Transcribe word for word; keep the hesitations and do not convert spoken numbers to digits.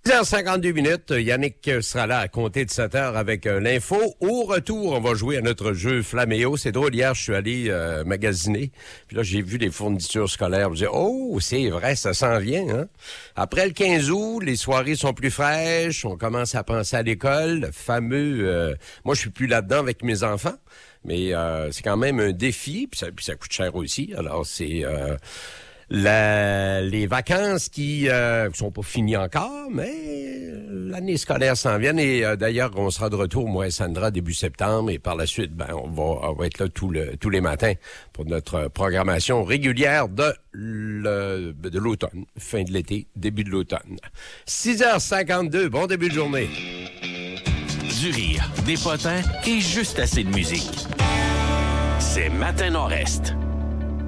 six heures cinquante-deux minutes, Yannick sera là à compter de sept heures avec euh, l'info. Au retour, on va jouer à notre jeu Flaméo. C'est drôle, hier, je suis allé euh, magasiner, puis là, j'ai vu les fournitures scolaires. Je me disais, oh, c'est vrai, ça s'en vient. Hein? Après le quinze août, les soirées sont plus fraîches, on commence à penser à l'école. Le fameux, euh, moi, je suis plus là-dedans avec mes enfants, mais euh, c'est quand même un défi, puis ça, puis ça coûte cher aussi. Alors, c'est... Euh, La, les vacances qui euh, sont pas finies encore, mais l'année scolaire s'en vient. Et euh, d'ailleurs, on sera de retour, moi et Sandra, début septembre. Et par la suite, ben, on va, on va être là tout le, tous les matins pour notre programmation régulière de, le, de l'automne. Fin de l'été, début de l'automne. six heures cinquante-deux, bon début de journée. Du rire, des potins et juste assez de musique. C'est Matin Nord-Est.